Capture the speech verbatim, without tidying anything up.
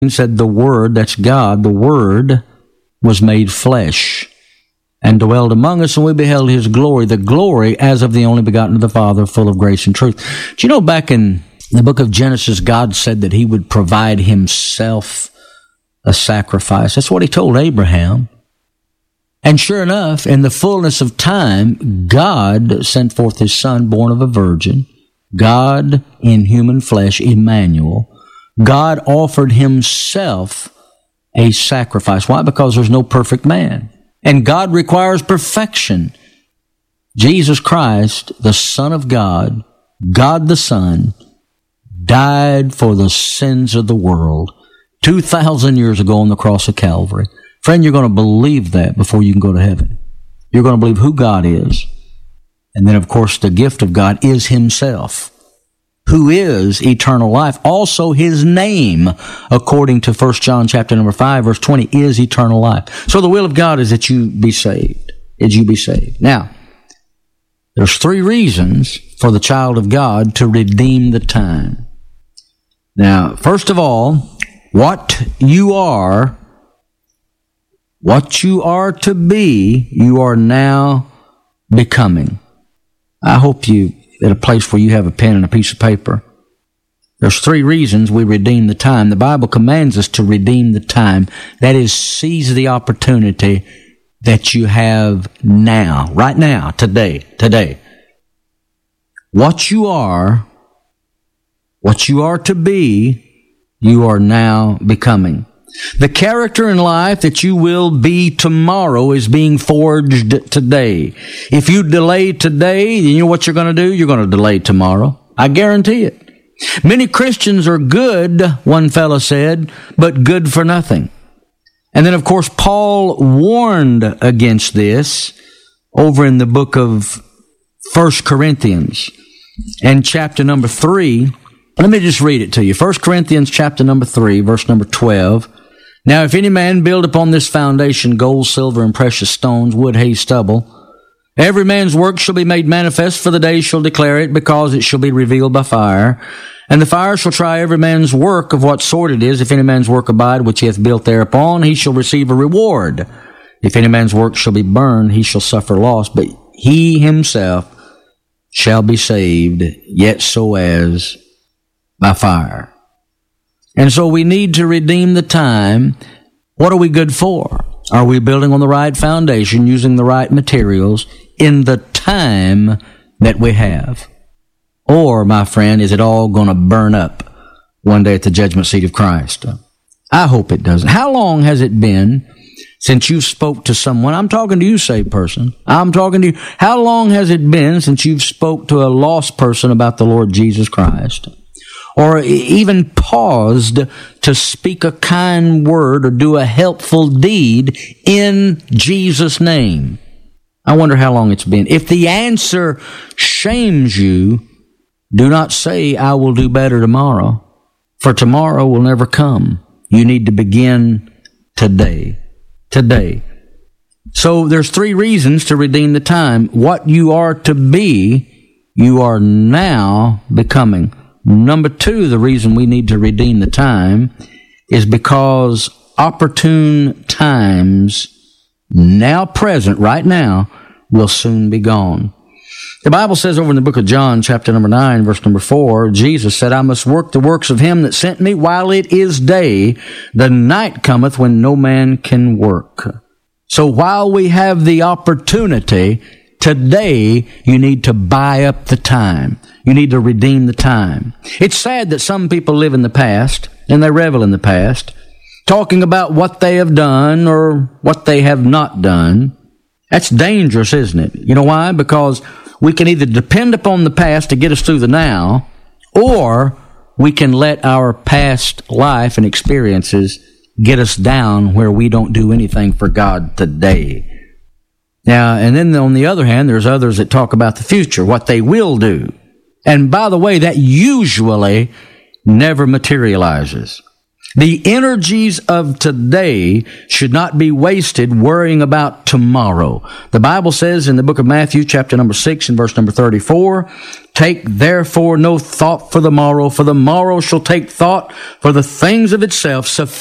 said the Word, that's God, the Word was made flesh and dwelled among us, and we beheld His glory, the glory as of the only begotten of the Father, full of grace and truth. Do you know back in the book of Genesis, God said that He would provide Himself a sacrifice? That's what He told Abraham. And sure enough, in the fullness of time, God sent forth His Son, born of a virgin, God in human flesh, Emmanuel. God offered Himself a sacrifice. Why? Because there's no perfect man. And God requires perfection. Jesus Christ, the Son of God, God the Son, died for the sins of the world two thousand years ago on the cross of Calvary. Friend, you're going to believe that before you can go to heaven. You're going to believe who God is. And then, of course, the gift of God is Himself, who is eternal life. Also, His name, according to First John chapter number five, verse twenty, is eternal life. So the will of God is that you be saved. That you be saved. Now, there's three reasons for the child of God to redeem the time. Now, first of all, what you are, what you are to be, you are now becoming. I hope you at a place where you have a pen and a piece of paper. There's three reasons we redeem the time. The Bible commands us to redeem the time. That is, seize the opportunity that you have now, right now, today, today. What you are, what you are to be, you are now becoming. The character in life that you will be tomorrow is being forged today. If you delay today, you know what you're going to do? You're going to delay tomorrow. I guarantee it. Many Christians are good, one fellow said, but good for nothing. And then, of course, Paul warned against this over in the book of First Corinthians and chapter number three. Let me just read it to you. First Corinthians chapter number three, verse number twelve. Now, if any man build upon this foundation gold, silver, and precious stones, wood, hay, stubble, every man's work shall be made manifest, for the day shall declare it, because it shall be revealed by fire. And the fire shall try every man's work of what sort it is. If any man's work abide, which he hath built thereupon, he shall receive a reward. If any man's work shall be burned, he shall suffer loss, but he himself shall be saved, yet so as by fire. And so we need to redeem the time. What are we good for? Are we building on the right foundation, using the right materials in the time that we have? Or, my friend, is it all going to burn up one day at the judgment seat of Christ? I hope it doesn't. How long has it been since you spoke to someone? I'm talking to you, saved person. I'm talking to you. How long has it been since you've spoke to a lost person about the Lord Jesus Christ? Or even paused to speak a kind word or do a helpful deed in Jesus' name? I wonder how long it's been. If the answer shames you, do not say, I will do better tomorrow, for tomorrow will never come. You need to begin today. Today. So there's three reasons to redeem the time. What you are to be, you are now becoming. Number two, the reason we need to redeem the time is because opportune times, now present, right now, will soon be gone. The Bible says over in the book of John, chapter number nine, verse number four, Jesus said, I must work the works of him that sent me while it is day. The night cometh when no man can work. So while we have the opportunity, today you need to buy up the time. You need to redeem the time. It's sad that some people live in the past and they revel in the past, talking about what they have done or what they have not done. That's dangerous, isn't it? You know why? Because we can either depend upon the past to get us through the now, or we can let our past life and experiences get us down where we don't do anything for God today. Now, and then on the other hand, there's others that talk about the future, what they will do. And by the way, that usually never materializes. The energies of today should not be wasted worrying about tomorrow. The Bible says in the book of Matthew, chapter number six and verse number thirty-four, take therefore no thought for the morrow, for the morrow shall take thought for the things of itself.